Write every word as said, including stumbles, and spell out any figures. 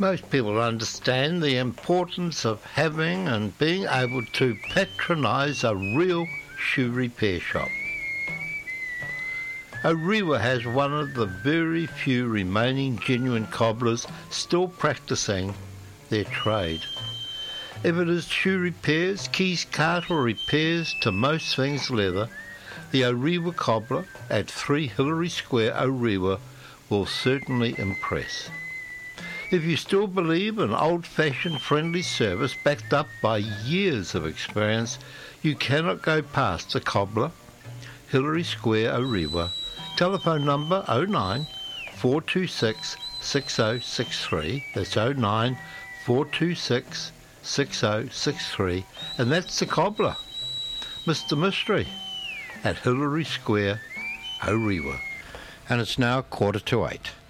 Most people understand the importance of having and being able to patronise a real shoe repair shop. Orewa has one of the very few remaining genuine cobblers still practising their trade. If it is shoe repairs, keys, cart or repairs to most things leather, the Orewa cobbler at three Hillary Square, Orewa, will certainly impress. If you still believe in old-fashioned friendly service backed up by years of experience, you cannot go past the cobbler, Hillary Square, Orewa. Telephone number oh nine, four two six, six oh six three, that's oh nine, four two six, six oh six three, and that's the cobbler, Mister Mystery, at Hillary Square, Orewa. And it's now quarter to eight.